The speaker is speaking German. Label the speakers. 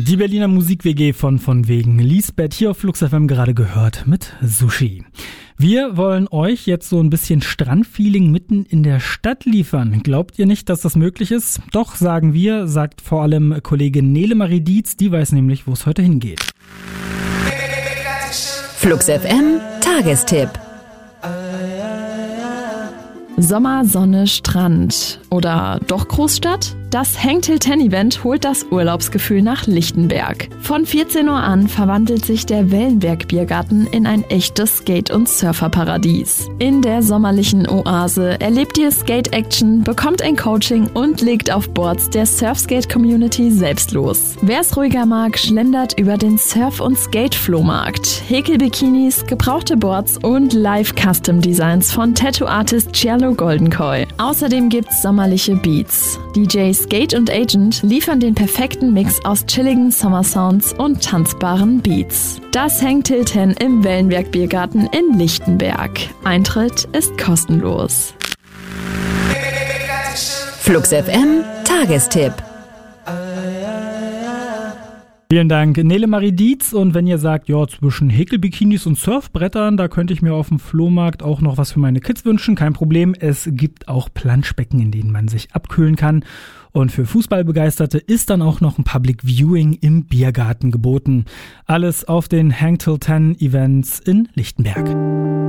Speaker 1: Die Berliner Musik-WG von wegen Lisbeth hier auf Flux FM gerade gehört mit Sushi. Wir wollen euch jetzt so ein bisschen Strandfeeling mitten in der Stadt liefern. Glaubt ihr nicht, dass das möglich ist? Doch, sagen wir, sagt vor allem Kollegin Nele Marie Dietz, die weiß nämlich, wo es heute hingeht.
Speaker 2: Flux FM Tagestipp. Sommer, Sonne, Strand oder doch Großstadt? Das Hang Till 10 Event holt das Urlaubsgefühl nach Lichtenberg. Von 14 Uhr an verwandelt sich der Wellenberg Biergarten in ein echtes Skate- und Surferparadies. In der sommerlichen Oase erlebt ihr Skate-Action, bekommt ein Coaching und legt auf Boards der Surfskate-Community selbst los. Wer es ruhiger mag, schlendert über den Surf- und Skate-Flohmarkt. Häkelbikinis, gebrauchte Boards und Live-Custom-Designs von Tattoo-Artist Cielo Goldenkoi. Außerdem gibt's sommerliche Beats. DJ Skate und Agent liefern den perfekten Mix aus chilligen Summer-Sounds und tanzbaren Beats. Das Hang Till 10 im Wellenberg Biergarten in Lichtenberg. Eintritt ist kostenlos.
Speaker 3: Flux FM Tagestipp.
Speaker 1: Vielen Dank, Nele Marie Dietz. Und wenn ihr sagt, ja, zwischen Häkelbikinis und Surfbrettern, da könnte ich mir auf dem Flohmarkt auch noch was für meine Kids wünschen, kein Problem. Es gibt auch Planschbecken, in denen man sich abkühlen kann. Und für Fußballbegeisterte ist dann auch noch ein Public Viewing im Biergarten geboten. Alles auf den Hang Till 10 Events in Lichtenberg.